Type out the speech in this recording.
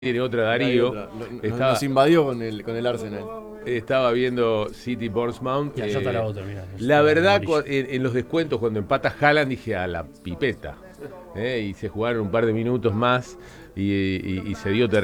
Tiene otra Darío. Nos invadió con el Arsenal. Estaba viendo City Bournemouth. Y allá está la otra, mira. La verdad, en los descuentos, cuando empata Haaland, dije a la pipeta. Y se jugaron un par de minutos más y se dio terrible.